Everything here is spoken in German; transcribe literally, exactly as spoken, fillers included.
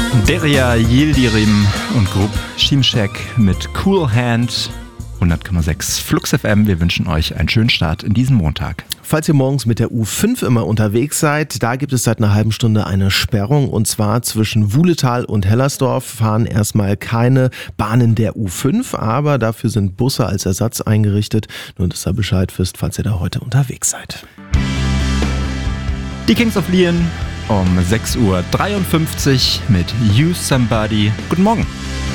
Derya Yildirim und Grupp Şimşek mit Cool Hand. hundert Komma sechs Flux F M. Wir wünschen euch einen schönen Start in diesen Montag. Falls ihr morgens mit der U fünf immer unterwegs seid, da gibt es seit einer halben Stunde eine Sperrung, und zwar zwischen Wuhletal und Hellersdorf fahren erstmal keine Bahnen der U fünf, aber dafür sind Busse als Ersatz eingerichtet. Nur, dass ihr Bescheid wisst, falls ihr da heute unterwegs seid. Die Kings of Leon um sechs Uhr dreiundfünfzig mit You Somebody. Guten Morgen.